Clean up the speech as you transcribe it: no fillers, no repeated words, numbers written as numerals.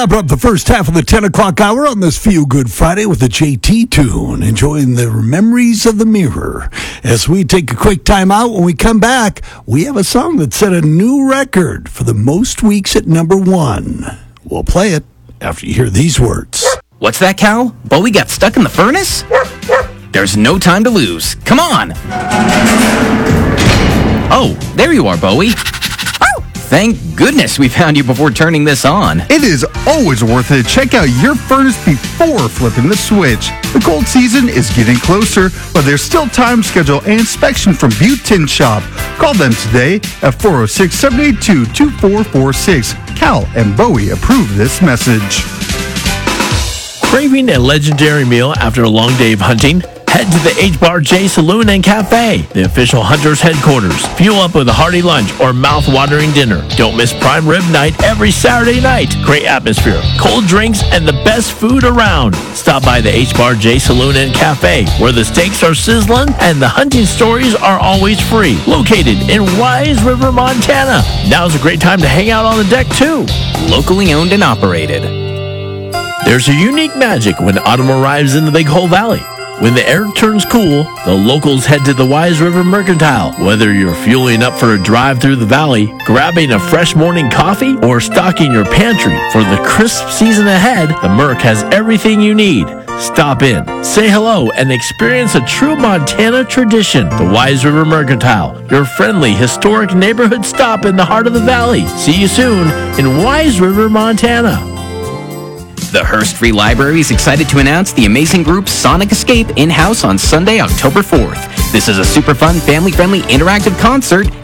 Wrap up the first half of the 10 o'clock hour on this Feel Good Friday with the JT tune, enjoying the memories of the mirror. As we take a quick time out, when we come back, we have a song that set a new record for the most weeks at number 1. We'll play it after you hear these words. What's that, Cal? Bowie got stuck in the furnace? There's no time to lose. Come on! Oh, there you are, Bowie. Thank goodness we found you before turning this on. It is always worth it to check out your furnace before flipping the switch. The cold season is getting closer, but there's still time, schedule, and inspection from Butte Tin Shop. Call them today at 406-782-2446. Cal and Bowie approve this message. Craving a legendary meal after a long day of hunting? Head to the H-Bar-J Saloon and Cafe, the official Hunter's headquarters. Fuel up with a hearty lunch or mouth-watering dinner. Don't miss prime rib night every Saturday night. Great atmosphere, cold drinks, and the best food around. Stop by the H-Bar-J Saloon and Cafe, where the steaks are sizzling and the hunting stories are always free. Located in Wise River, Montana. Now's a great time to hang out on the deck, too. Locally owned and operated. There's a unique magic when autumn arrives in the Big Hole Valley. When the air turns cool, the locals head to the Wise River Mercantile. Whether you're fueling up for a drive through the valley, grabbing a fresh morning coffee, or stocking your pantry for the crisp season ahead, the Merc has everything you need. Stop in, say hello, and experience a true Montana tradition. The Wise River Mercantile, your friendly, historic neighborhood stop in the heart of the valley. See you soon in Wise River, Montana. The Hearst Free Library is excited to announce the amazing group Sonic Escape in-house on Sunday, October 4th. This is a super fun, family-friendly, interactive concert